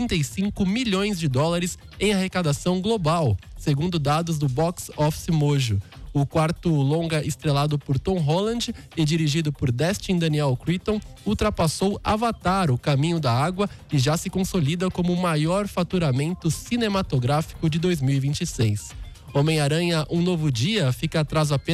35 milhões de dólares em arrecadação global, segundo dados do Box Office Mojo. O quarto longa estrelado por Tom Holland e dirigido por Destin Daniel Cretton ultrapassou Avatar, O Caminho da Água e já se consolida como o maior faturamento cinematográfico de 2026. Homem-Aranha, Um Novo Dia fica atrás apenas